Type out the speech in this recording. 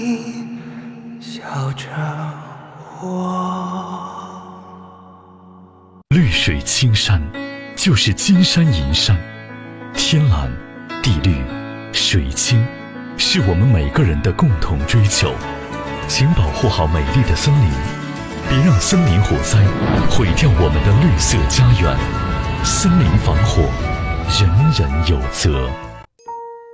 笑着我。 绿水青山就是金山银山，天蓝地绿水清是我们每个人的共同追求。请保护好美丽的森林，别让森林火灾毁掉我们的绿色家园。森林防火，人人有责。